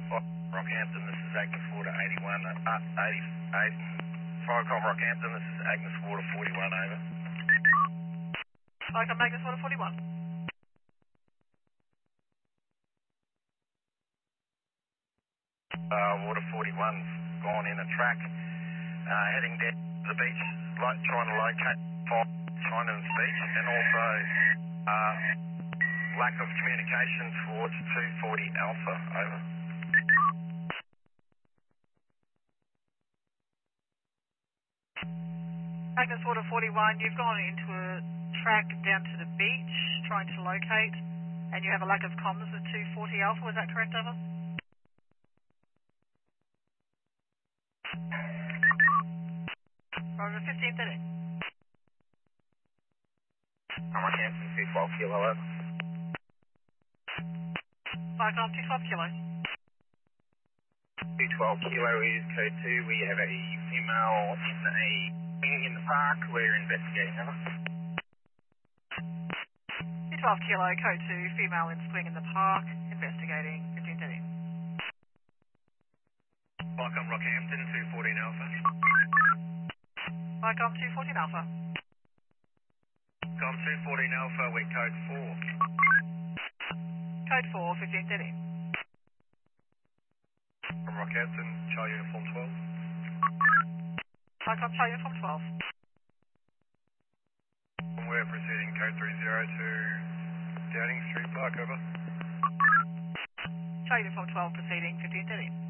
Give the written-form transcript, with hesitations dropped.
Rockhampton, this is Agnes Water 81, 88. Firecom Rockhampton, this is Agnes Water 41, over. Firecom Agnes Water 41. Water 41's gone in a track, heading down to the beach, trying to locate Chinaman's Beach, and also lack of communication towards 240 Alpha, over. Agnes Water 41, you've gone into a track down to the beach, trying to locate, and you have a lack of comms at 240 Alpha, was that correct, over? Roger, 1530. Rockhampton 212 kilo, over. Firecom 212 kilo. 212 kilo is code 2. We have a female in the park. We're investigating, over. 212 kilo, code 2, female in swing in the park, investigating, 1530. Firecom Rockhampton 214 Alpha. Firecom 214 Alpha. Com 214 Alpha, we're code 4. Code 4, 1530. From Rockhampton, Charlie Uniform 12. Firecom Charlie Uniform 12. We're proceeding code 30 to Downing Street Park, over. Charlie Uniform 12, proceeding, 1530.